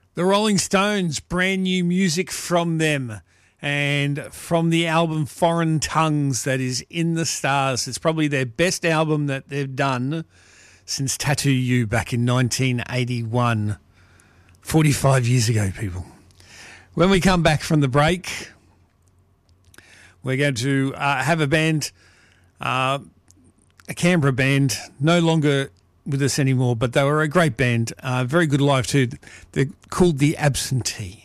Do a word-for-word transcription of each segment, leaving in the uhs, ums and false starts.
The Rolling Stones, brand new music from them and from the album Foreign Tongues that is in the stars. It's probably their best album that they've done since Tattoo You back in nineteen eighty-one. forty-five years ago, people. When we come back from the break, we're going to uh, have a band, uh, a Canberra band, no longer with us anymore, but they were a great band, uh, very good live too. They're called The Absentee.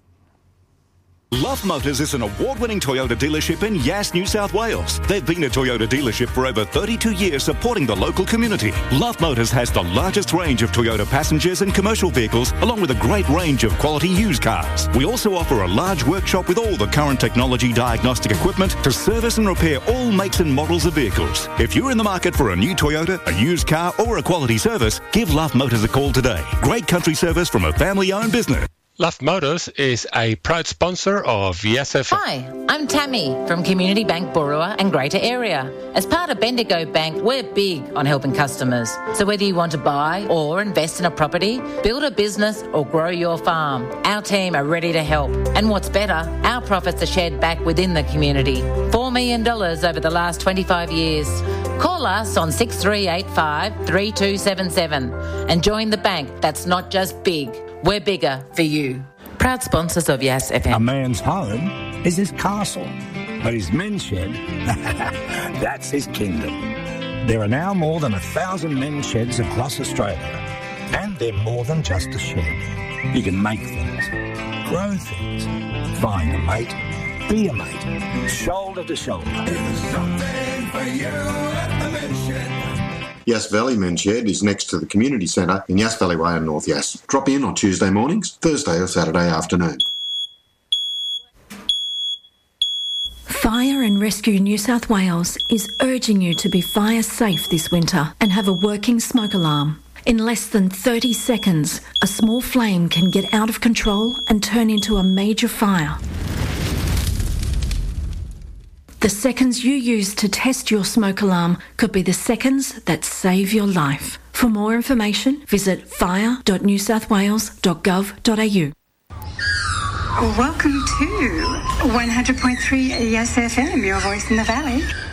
Love Motors is an award-winning Toyota dealership in Yass, New South Wales. They've been a Toyota dealership for over thirty-two years, supporting the local community. Love Motors has the largest range of Toyota passengers and commercial vehicles, along with a great range of quality used cars. We also offer a large workshop with all the current technology diagnostic equipment to service and repair all makes and models of vehicles. If you're in the market for a new Toyota, a used car, or a quality service, give Love Motors a call today. Great country service from a family-owned business. Love Motors is a proud sponsor of Yes F M. Hi, I'm Tammy from Community Bank Borua and Greater Area. As part of Bendigo Bank, we're big on helping customers. So whether you want to buy or invest in a property, build a business or grow your farm, our team are ready to help. And what's better, our profits are shared back within the community. four million dollars over the last twenty-five years. Call us on six three eight five, three two seven seven and join the bank that's not just big. We're bigger for you. Proud sponsors of Yes F M. A man's home is his castle, but his men's shed, that's his kingdom. There are now more than a thousand men's sheds across Australia, and they're more than just a shed. You can make things, grow things, find a mate, be a mate, shoulder to shoulder. There's something for you at the men's shed. Yass Valley Men's Shed is next to the community centre in Yass Valley Way in North Yass. Drop in on Tuesday mornings, Thursday or Saturday afternoon. Fire and Rescue New South Wales is urging you to be fire safe this winter and have a working smoke alarm. In less than thirty seconds, a small flame can get out of control and turn into a major fire. The seconds you use to test your smoke alarm could be the seconds that save your life. For more information, visit fire dot new south wales dot gov dot a u. Welcome to one hundred point three Yes F M, your voice in the valley.